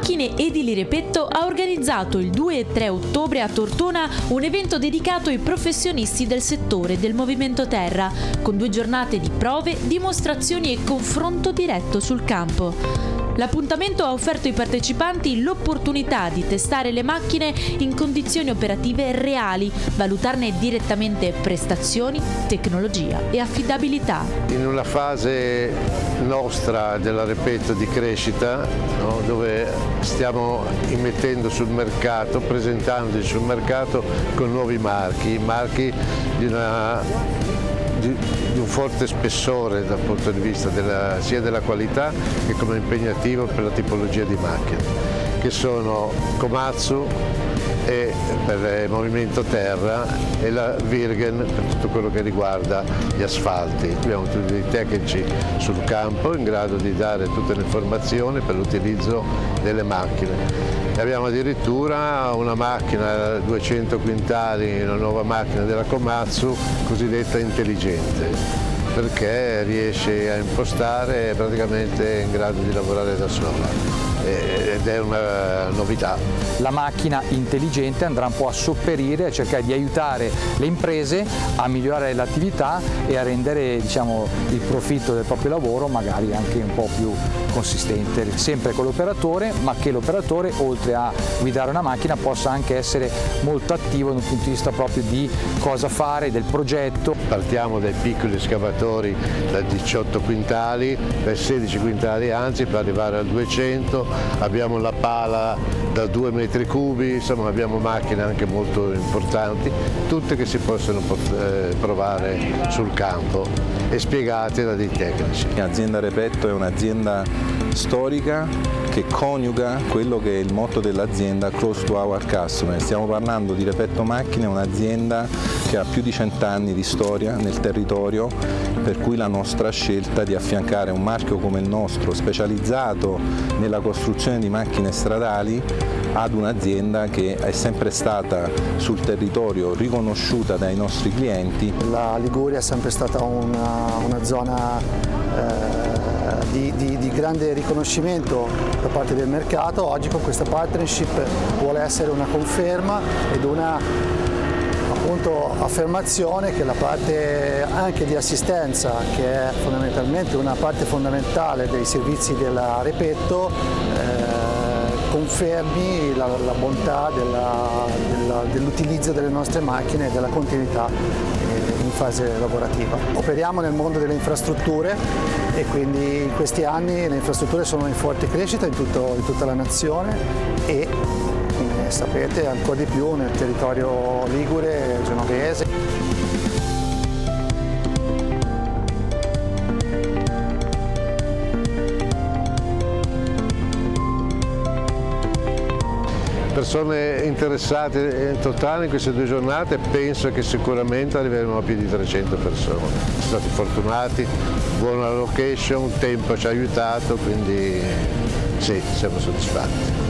Macchine Edili Repetto ha organizzato il 2 e 3 ottobre a Tortona un evento dedicato ai professionisti del settore del movimento terra, con 2 giornate di prove, dimostrazioni e confronto diretto sul campo. L'appuntamento ha offerto ai partecipanti l'opportunità di testare le macchine in condizioni operative reali, valutarne direttamente prestazioni, tecnologia e affidabilità. In una fase nostra della Repetto di crescita, no, dove stiamo immettendo sul mercato, presentandoci sul mercato con nuovi marchi di un forte spessore dal punto di vista sia della qualità che come impegnativo per la tipologia di macchine, che sono Komatsu e per il movimento terra e la Wirgen per tutto quello che riguarda gli asfalti. Abbiamo tutti dei tecnici sul campo in grado di dare tutte le informazioni per l'utilizzo delle macchine. E abbiamo addirittura una macchina 200 quintali, una nuova macchina della Komatsu cosiddetta intelligente, perché riesce a impostare praticamente in grado di lavorare da sola. Ed è una novità. La macchina intelligente andrà un po' a sopperire, a cercare di aiutare le imprese a migliorare l'attività e a rendere, diciamo, il profitto del proprio lavoro magari anche un po' più consistente, sempre con l'operatore, ma che l'operatore oltre a guidare una macchina possa anche essere molto attivo dal punto di vista proprio di cosa fare, del progetto. Partiamo dai piccoli scavatori da 18 quintali, per 16 quintali anzi, per arrivare al 200, abbiamo la pala da 2 metri cubi, insomma abbiamo macchine anche molto importanti, tutte che si possono provare sul campo e spiegate da dei tecnici. L'azienda Repetto è un'azienda storica che coniuga quello che è il motto dell'azienda, close to our customer. Stiamo parlando di Repetto Macchine, un'azienda che ha più di 100 anni di storia nel territorio, per cui la nostra scelta di affiancare un marchio come il nostro, specializzato nella costruzione di macchine stradali, ad un'azienda che è sempre stata sul territorio riconosciuta dai nostri clienti. La Liguria è sempre stata una zona di grande riconoscimento da parte del mercato. Oggi con questa partnership vuole essere una conferma ed una affermazione che la parte anche di assistenza, che è fondamentalmente una parte fondamentale dei servizi della Repetto, confermi la bontà dell'utilizzo delle nostre macchine e della continuità in fase lavorativa. Operiamo nel mondo delle infrastrutture e quindi in questi anni le infrastrutture sono in forte crescita in tutta la nazione e, come sapete, ancora di più nel territorio ligure e genovese. Persone interessate in totale in queste 2 giornate, penso che sicuramente arriveremo a più di 300 persone. Siamo stati fortunati, buona location, il tempo ci ha aiutato, quindi sì, siamo soddisfatti.